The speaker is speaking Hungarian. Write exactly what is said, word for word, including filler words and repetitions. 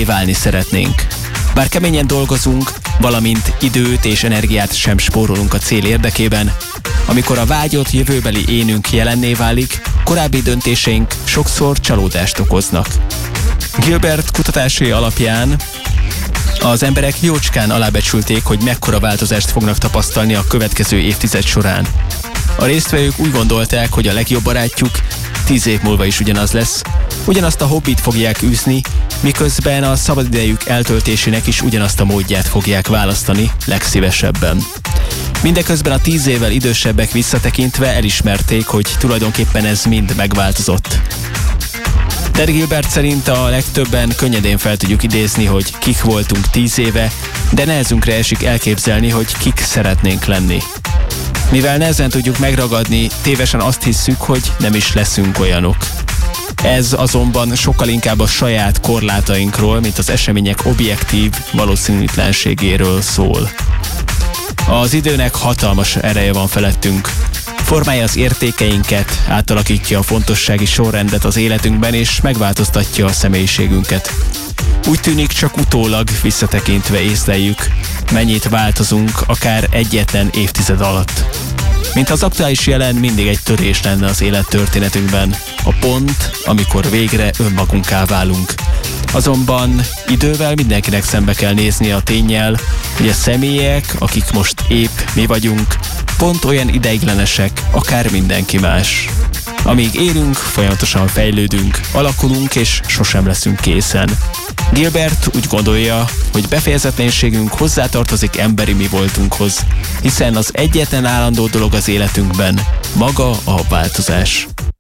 mivé válni szeretnénk. Bár keményen dolgozunk, valamint időt és energiát sem spórolunk a cél érdekében, amikor a vágyott jövőbeli énünk jelenné válik, korábbi döntéseink sokszor csalódást okoznak. Gilbert kutatásai alapján az emberek jócskán alábecsülték, hogy mekkora változást fognak tapasztalni a következő évtized során. A résztvevők úgy gondolták, hogy a legjobb barátjuk tíz év múlva is ugyanaz lesz, ugyanazt a hobbit fogják űzni, miközben a szabadidejük eltöltésének is ugyanazt a módját fogják választani legszívesebben. Mindeközben a tíz évvel idősebbek visszatekintve elismerték, hogy tulajdonképpen ez mind megváltozott. Ted Gilbert szerint a legtöbben könnyedén fel tudjuk idézni, hogy kik voltunk tíz éve, de nehezünkre esik elképzelni, hogy kik szeretnénk lenni. Mivel nehezen tudjuk megragadni, tévesen azt hisszük, hogy nem is leszünk olyanok. Ez azonban sokkal inkább a saját korlátainkról, mint az események objektív valószínűtlenségéről szól. Az időnek hatalmas ereje van felettünk. Formálja az értékeinket, átalakítja a fontossági sorrendet az életünkben, és megváltoztatja a személyiségünket. Úgy tűnik, csak utólag visszatekintve észleljük, mennyit változunk akár egyetlen évtized alatt. Mint az aktuális jelen mindig egy törés lenne az élettörténetünkben, a pont, amikor végre önmagunká válunk. Azonban idővel mindenkinek szembe kell nézni a ténnyel, hogy a személyek, akik most épp mi vagyunk, pont olyan ideiglenesek, akár mindenki más. Amíg élünk, folyamatosan fejlődünk, alakulunk és sosem leszünk készen. Gilbert úgy gondolja, hogy befejezetlenségünk hozzátartozik emberi mi voltunkhoz, hiszen az egyetlen állandó dolog az életünkben maga a változás.